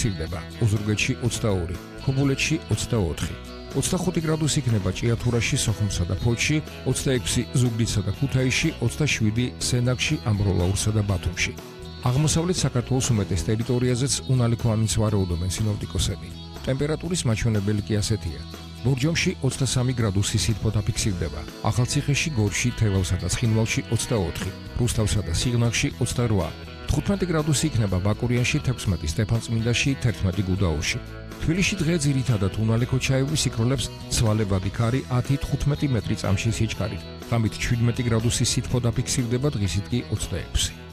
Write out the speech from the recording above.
დაფიქსირდება, ოზურგეთში 22, ქობულეთში 24. 25 გრადუსი იქნება ჭიათურაში, სოხუმსა და ფოთში, 26 ზუგდიდსა და ქუთაისში, 27 სენაკში, ამბროლაურსა და ბათუმში. აღმოსავლეთ საქართველოს უმეტეს ტერიტორიაზეც უნალიქო ამინს ვარაუდობენ სინოპტიკოსები. ტემპერატურის მაჩვენებელი კი ასეთია. ბორჯომში 23 გრადუსი სითბო დაფიქსირდება, ახალციხეში, გორში, თელავსა და ცხინვალში 24, რუსთავსა და სიღნაღში 28, 15 გრადუსი იქნება ბაკურიანში, 16 სტეფანწმინდაში, 11 გუდაურში. თბილისში დღე ძირითადად უნალიქო ჩაივრის იქროლებს ცვალებადი ქარი 10-15 მეტრი წამში სიჩქარით. ღამით 17 გრადუსი სითბო დაფიქსირდება, დღისით კი 26.